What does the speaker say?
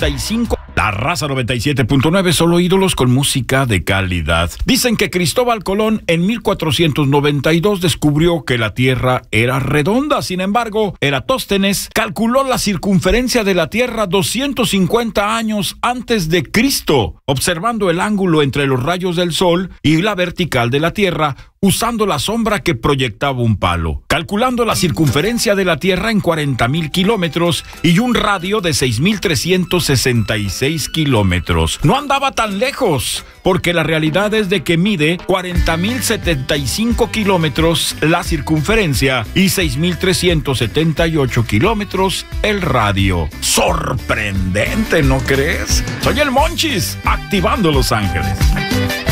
95. La Raza 97.9, solo ídolos con música de calidad. Dicen que Cristóbal Colón en 1492 descubrió que la Tierra era redonda. Sin embargo, Eratóstenes calculó la circunferencia de la Tierra 250 años antes de Cristo, observando el ángulo entre los rayos del Sol y la vertical de la Tierra, usando la sombra que proyectaba un palo, calculando la circunferencia de la Tierra en 40,000 kilómetros y un radio de 6,366 kilómetros. No andaba tan lejos, porque la realidad es de que mide 40,075 kilómetros la circunferencia y 6,378 kilómetros el radio. Sorprendente, ¿no crees? Soy el Monchis, activando Los Ángeles.